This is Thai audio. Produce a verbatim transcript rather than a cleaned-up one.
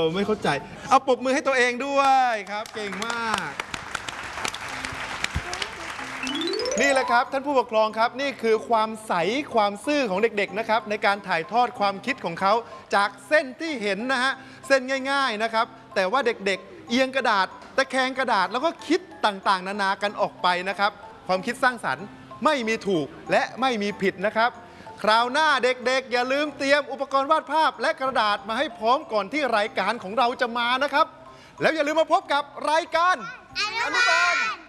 ไม่เข้าใจเอาปรบมือให้ตัวเองด้วยครับเก่งมากนี่แหละครับท่านผู้ปกครองครับนี่คือความใสความซื่อของเด็กๆนะครับในการถ่ายทอดความคิดของเขาจากเส้นที่เห็นนะฮะเส้นง่ายๆนะครับแต่ว่าเด็กๆเอียงกระดาษตะแคงกระดาษแล้วก็คิดต่างๆนานากันออกไปนะครับความคิดสร้างสรรค์ไม่มีถูกและไม่มีผิดนะครับคราวหน้าเด็กๆอย่าลืมเตรียมอุปกรณ์วาดภาพและกระดาษมาให้พร้อมก่อนที่รายการของเราจะมานะครับแล้วอย่าลืมมาพบกับรายการอนุบาล